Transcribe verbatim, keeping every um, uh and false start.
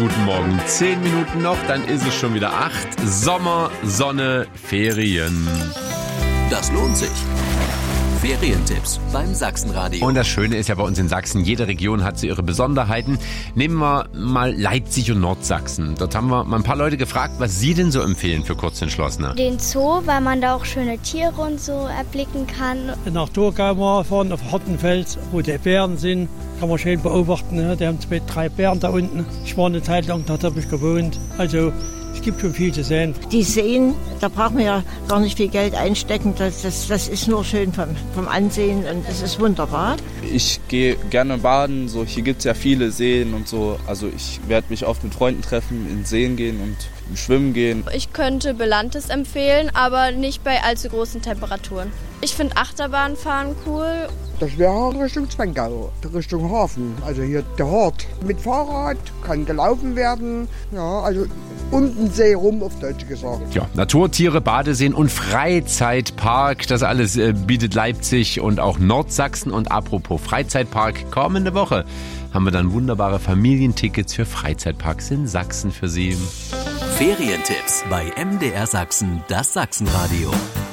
guten Morgen. Zehn Minuten noch, dann ist es schon wieder acht. Sommer, Sonne, Ferien. Das lohnt sich. Ferientipps beim Sachsenradio. Und das Schöne ist ja bei uns in Sachsen, jede Region hat so ihre Besonderheiten. Nehmen wir mal Leipzig und Nordsachsen. Dort haben wir mal ein paar Leute gefragt, was sie denn so empfehlen für Kurzentschlossene. Den Zoo, weil man da auch schöne Tiere und so erblicken kann. Nach Thurgau mal fahren, auf Hartenfels, wo die Bären sind, kann man schön beobachten. Ne? Die haben zwei, drei Bären da unten. Ich war eine Zeit lang, da habe ich gewohnt. Also es gibt schon viel zu sehen. Die Seen, da braucht man ja gar nicht viel Geld einstecken. Das, das, das ist nur schön vom, vom Ansehen und das ist wunderbar. Ich gehe gerne baden. So, hier gibt es ja viele Seen und so. Also ich werde mich oft mit Freunden treffen, in Seen gehen und schwimmen gehen. Ich könnte Belantes empfehlen, aber nicht bei allzu großen Temperaturen. Ich finde Achterbahnfahren cool. Das wäre Richtung Zwengau, Richtung Hafen. Also hier der Hort. Mit Fahrrad kann gelaufen werden. Ja, also um den See rum, auf Deutsch gesagt. Ja, Naturtiere, Badeseen und Freizeitpark, das alles äh, bietet Leipzig und auch Nordsachsen. Und apropos Freizeitpark, kommende Woche haben wir dann wunderbare Familientickets für Freizeitparks in Sachsen für Sie. Ferientipps bei M D R Sachsen, das Sachsenradio.